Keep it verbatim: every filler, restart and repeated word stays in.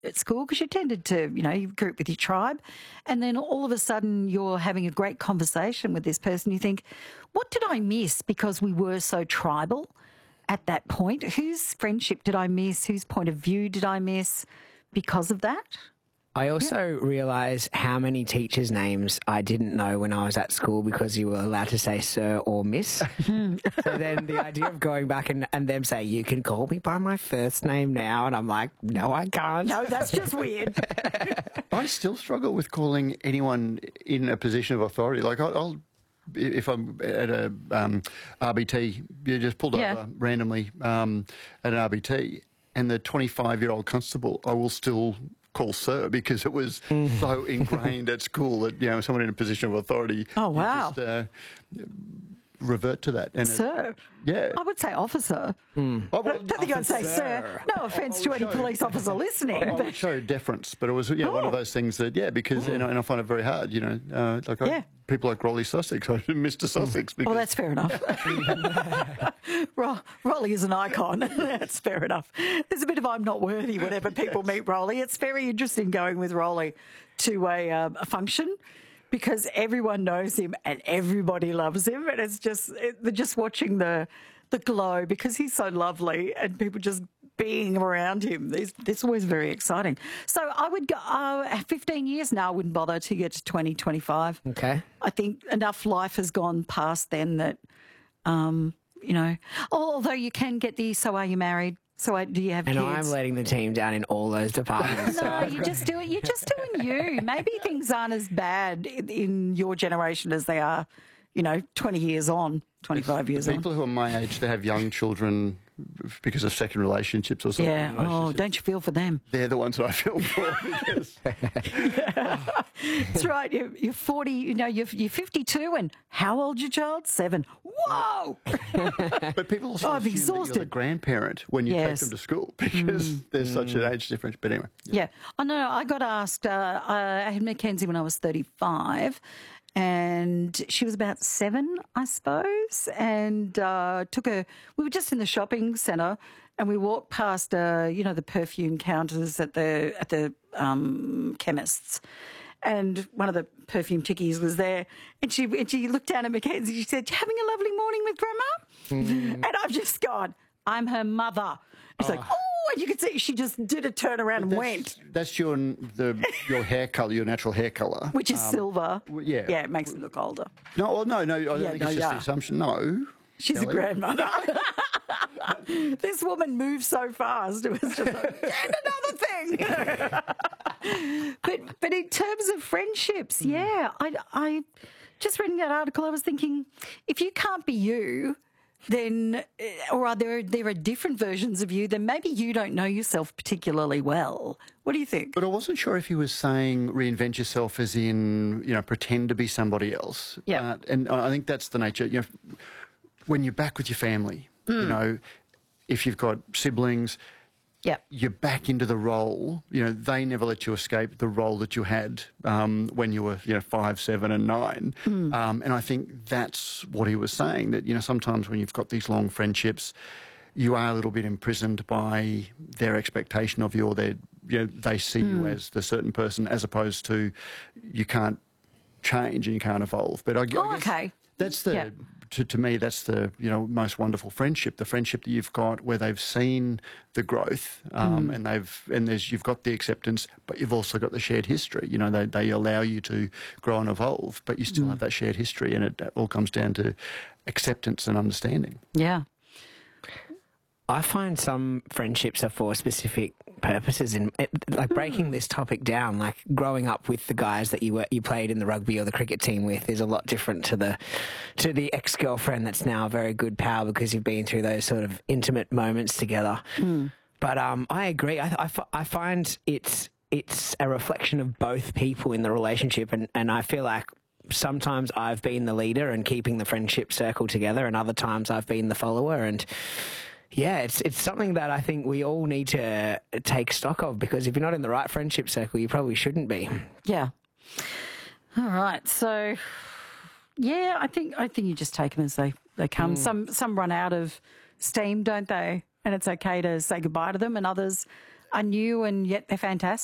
at school because you tended to, you know, you group with your tribe, and then all of a sudden you're having a great conversation with this person. You think, what did I miss because we were so tribal at that point? Whose friendship did I miss? Whose point of view did I miss because of that? I also yeah. realise how many teachers' names I didn't know when I was at school because you were allowed to say sir or miss. So then the idea of going back and, and them saying, you can call me by my first name now, and I'm like, no, I can't. No, that's just weird. I still struggle with calling anyone in a position of authority. Like, I'll... I'll if I'm at a um, R B T, you just pulled yeah. over randomly um, at an R B T, and the twenty-five-year-old constable, I will still call sir because it was mm. so ingrained at school that, you know, someone in a position of authority. Oh, wow. Just, uh, revert to that. And sir. It, yeah. I would say officer. Mm. I don't think I'd say sir. No offence to any show, police officer listening. I, I would show deference, but it was yeah, oh. one of those things that, yeah, because, oh. you know, and I find it very hard, you know, uh, like yeah. I, people like Rolly Sussex, I Mister Sussex. Because, well, that's fair enough. Ro- Rolly is an icon. That's fair enough. There's a bit of I'm not worthy whenever people meet Rolly. It's very interesting going with Rolly to a, um, a function, because everyone knows him and everybody loves him, and it's just it, they're just watching the the glow because he's so lovely and people just being around him. It's, it's always very exciting. So I would go uh, fifteen years now. I wouldn't bother to get to twenty, twenty-five. Okay. I think enough life has gone past then that, um, you know, although you can get the so are you married? So uh, do you have and kids? And I'm letting the team down in all those departments. No, you just do it. You're just doing you. Maybe things aren't as bad in, in your generation as they are, you know, twenty years on, twenty-five years the on. People who are my age, they have young children because of second relationships or something. Yeah. Oh, don't you feel for them? They're the ones that I feel for. Because That's right. You're, you're forty. You know, you're, you're fifty-two, and how old's your child? Seven. Whoa! But people also oh, I'm assume exhausted. that you're the grandparent when you yes. take them to school because mm. there's mm. such an age difference. But anyway. Yeah. yeah. I know. I got asked. Uh, I had Mackenzie when I was thirty-five. And she was about seven, I suppose, and uh, took her. We were just in the shopping centre, and we walked past, uh, you know, the perfume counters at the at the um, chemists, and one of the perfume chickies was there, and she and she looked down at Mackenzie. She said, "You having a lovely morning with Grandma?" Mm. And I've just gone, "I'm her mother." She's oh. like, "Oh." And you could see she just did a turn around and went. That's your the your hair colour, your natural hair colour, which is um, silver. Yeah, yeah, it makes me look older. No, well, no, no. I don't yeah, think no, it's just yeah. the assumption. No, she's Kelly. a grandmother. This woman moves so fast. It was just like, and another thing. but but in terms of friendships, yeah, I I just reading that article, I was thinking, if you can't be you, then, or are there there are different versions of you, then maybe you don't know yourself particularly well. What do you think? But I wasn't sure if he was saying reinvent yourself as in, you know, pretend to be somebody else. Yeah. Uh, and I think that's the nature, you know, when you're back with your family, mm. you know, if you've got siblings, yeah, you're back into the role. You know, they never let you escape the role that you had um, when you were, you know, five, seven, and nine. Mm. Um, and I think that's what he was saying. That, you know, sometimes when you've got these long friendships, you are a little bit imprisoned by their expectation of you, or their, you know, they see mm. you as the certain person, as opposed to you can't change and you can't evolve. But I, oh, I guess okay. that's the. Yeah. To, to me, that's the, you know, most wonderful friendship, the friendship that you've got where they've seen the growth um, mm. and they've and there's you've got the acceptance, but you've also got the shared history. You know, they, they allow you to grow and evolve, but you still mm. have that shared history, and it all comes down to acceptance and understanding. Yeah. I find some friendships are for specific purposes, and like breaking this topic down, like growing up with the guys that you were you played in the rugby or the cricket team with is a lot different to the to the ex-girlfriend that's now a very good pal because you've been through those sort of intimate moments together. Mm. But um, I agree. I, I, I find it's it's a reflection of both people in the relationship, and, and I feel like sometimes I've been the leader and keeping the friendship circle together, and other times I've been the follower. And yeah, it's it's something that I think we all need to take stock of, because if you're not in the right friendship circle, you probably shouldn't be. Yeah. All right. So, yeah, I think I think you just take them as they, they come. Mm. Some some run out of steam, don't they? And it's okay to say goodbye to them, and others are new and yet they're fantastic.